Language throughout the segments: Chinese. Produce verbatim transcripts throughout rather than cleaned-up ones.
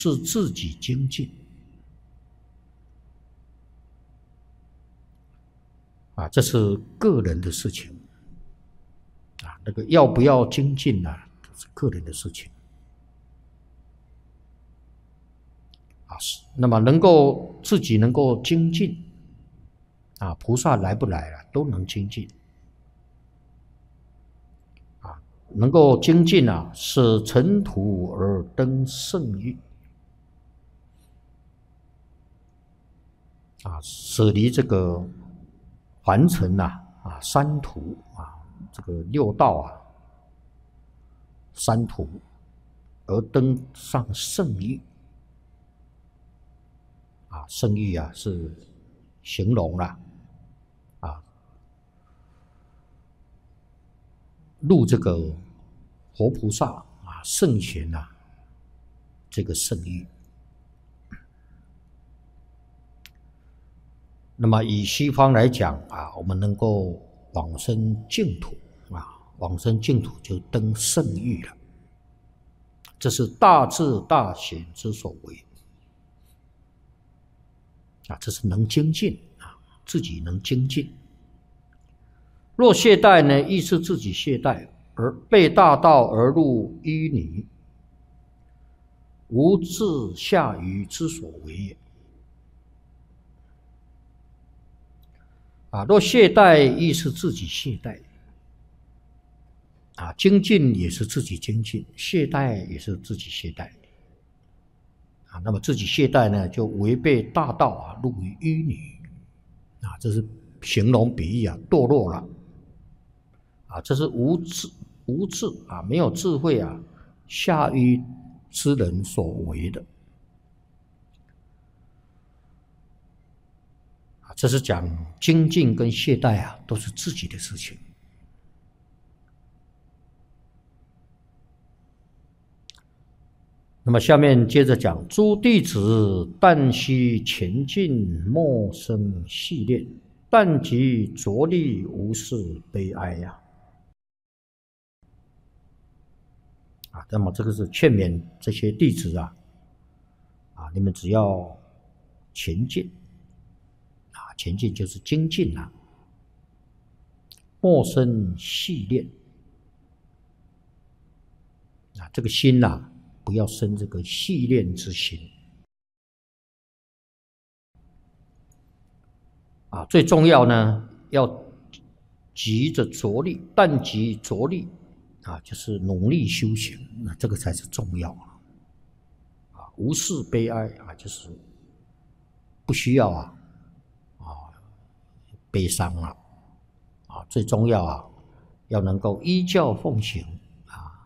是自己精进啊，这是个人的事情啊。那个要不要精进啊，这是个人的事情啊。那么能够自己能够精进啊，菩萨来不来啊，都能精进啊。能够精进啊，是尘土而登圣域。啊，舍离这个凡尘呐，啊，三途啊，这个六道啊，三途，而登上圣域。啊，圣域啊，是形容了啊，入这个活菩萨啊，圣贤啊，这个圣域。那么以西方来讲啊，我们能够往生净土啊，往生净土就登圣域了。这是大智大显之所为啊，这是能精进啊，自己能精进。若懈怠呢，亦是自己懈怠，而背大道而入淤泥，无自下愚之所为也。啊，若懈怠，亦是自己懈怠。啊，精进也是自己精进，懈怠也是自己懈怠。啊，那么自己懈怠呢，就违背大道啊，入于淤泥。啊，这是形容比喻啊，堕落了。啊，这是无智无智啊，没有智慧啊，下愚之人所为的。这是讲精进跟懈怠啊，都是自己的事情。那么下面接着讲，诸弟子但须前进，莫生系恋；但即着力，无事悲哀呀、啊。啊，那么这个是劝勉这些弟子啊，啊，你们只要前进。前进就是精进啊，莫生系恋啊，这个心呐、啊，不要生这个系恋之心啊。最重要呢，要急着着力，但急着力啊，就是努力修行，那这个才是重要啊。无事悲哀啊，就是不需要啊。悲伤了啊，最重要啊，要能够依教奉行啊。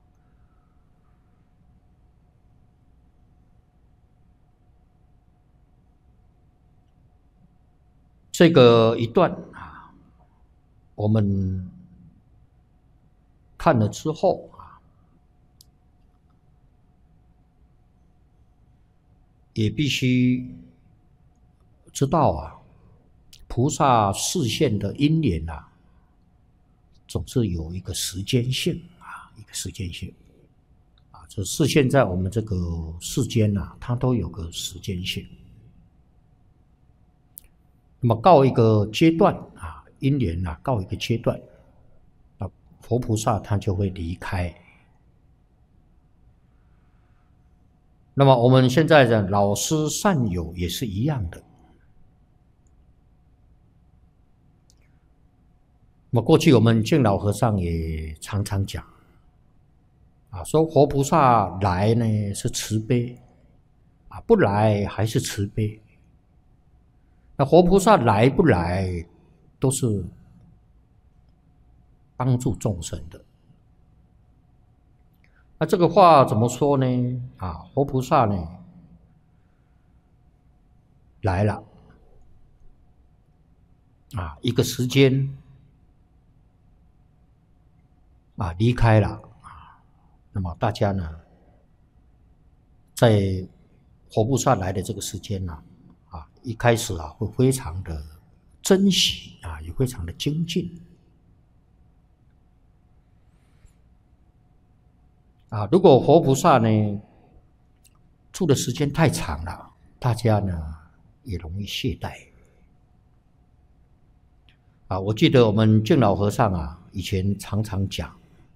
这个一段啊，我们看了之后啊，也必须知道啊。菩萨示现的因缘啊，总是有一个时间性啊，一个时间性啊，这示现在我们这个世间啊，它都有个时间性。那么告一个阶段啊，因缘啊，告一个阶段，啊，佛菩萨他就会离开。那么我们现在的老师善友也是一样的。那么过去我们敬老和尚也常常讲，啊，说活菩萨来呢是慈悲，啊不来还是慈悲。那活菩萨来不来，都是帮助众生的。那这个话怎么说呢？啊，活菩萨呢来了，啊，一个时间。啊，离开了啊，那么大家呢，在活菩萨来的这个时间呢，啊，一开始啊会非常的珍惜啊，也非常的精进啊。如果活菩萨呢住的时间太长了，大家呢也容易懈怠。啊，我记得我们敬老和尚啊，以前常常讲，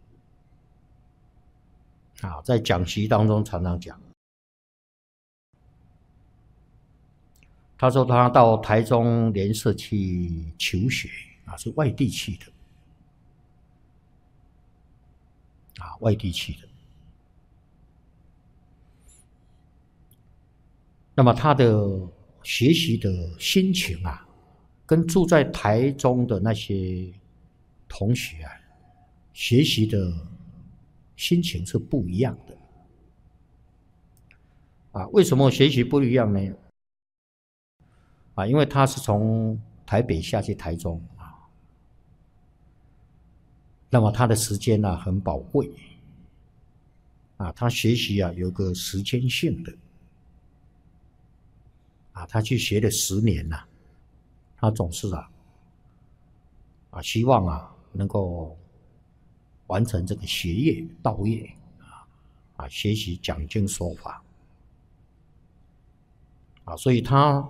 啊，在讲习当中常常讲，他说他到台中联社去求学，啊，是外地去的，啊，外地去的。那么他的学习的心情啊，跟住在台中的那些同学啊，学习的心情是不一样的。啊，为什么学习不一样呢？啊，因为他是从台北下去台中啊，那么他的时间呢、啊、很宝贵，啊，他学习啊有个时间性的，啊，他去学了十年呐、啊，他总是啊，啊希望啊能够完成这个学业道业啊，啊学习讲经说法，啊，所以他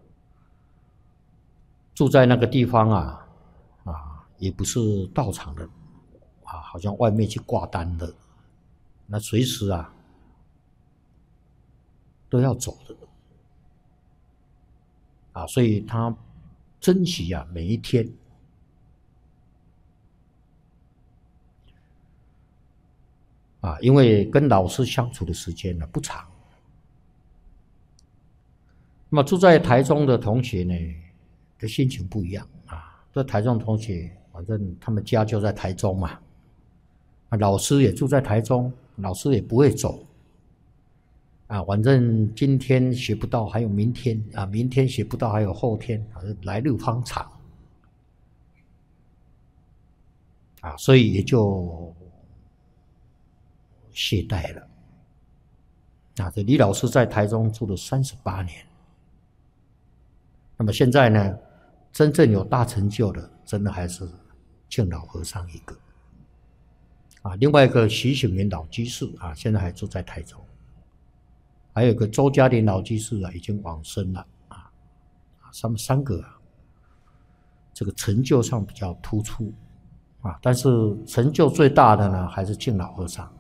住在那个地方啊，啊，也不是道场的，啊，好像外面去挂单的，那随时啊都要走的，啊，所以他珍惜啊每一天，啊，因为跟老师相处的时间呢不长。那么住在台中的同学呢，的心情不一样啊。这台中同学，反正他们家就在台中嘛，啊，老师也住在台中，老师也不会走，啊，反正今天学不到，还有明天啊，明天学不到，还有后天，啊，来日方长，啊，所以也就懈怠了。啊，这李老师在台中住了三十八年。那么现在呢，真正有大成就的，真的还是敬老和尚一个。啊，另外一个徐醒明老居士啊，现在还住在台中。还有个周嘉玲老居士啊，已经往生了啊。他们三个啊，这个成就上比较突出啊，但是成就最大的呢，还是敬老和尚。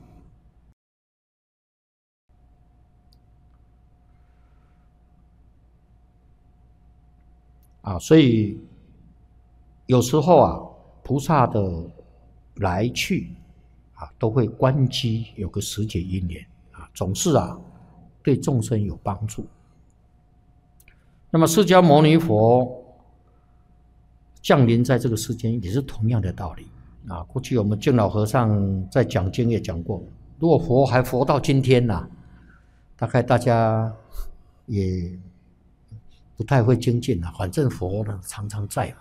啊，所以有时候啊，菩萨的来去啊，都会关机，有个时节因缘啊，总是啊，对众生有帮助。那么释迦牟尼佛降临在这个世间，也是同样的道理啊。过去我们敬老和尚在讲经也讲过，如果佛还活到今天呐、啊，大概大家也不太会精进了，反正佛呢常常在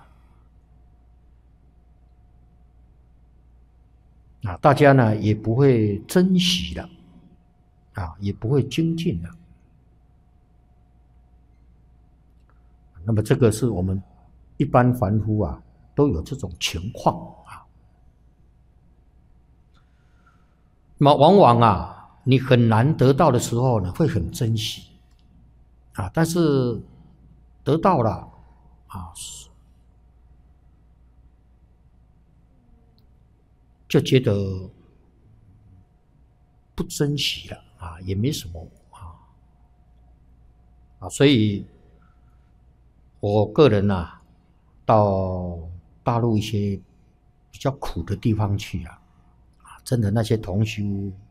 嘛，啊，大家呢也不会珍惜了，啊，也不会精进了。那么这个是我们一般凡夫啊都有这种情况啊。那么往往啊，你很难得到的时候呢，会很珍惜，啊，但是得到了啊，就觉得不珍惜了啊，也没什么啊啊，所以我个人啊，到大陆一些比较苦的地方去啊，啊，真的那些同修，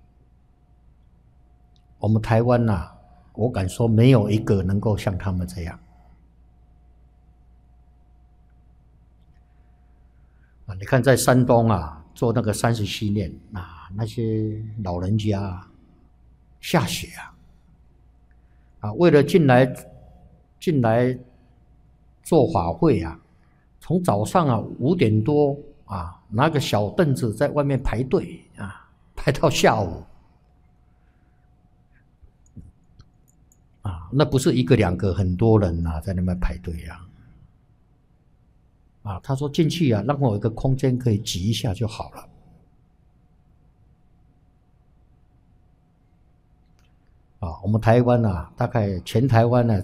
我们台湾呐、啊，我敢说没有一个能够像他们这样。啊，你看在山东啊，做那个三十七念啊，那些老人家下雪啊，啊，为了进来进来做法会啊，从早上啊五点多啊，拿个小凳子在外面排队啊，排到下午啊，那不是一个两个，很多人啊在那边排队啊。啊，他说进去啊，让我有一个空间可以挤一下就好了。 啊，我们台湾啊，大概全台湾呢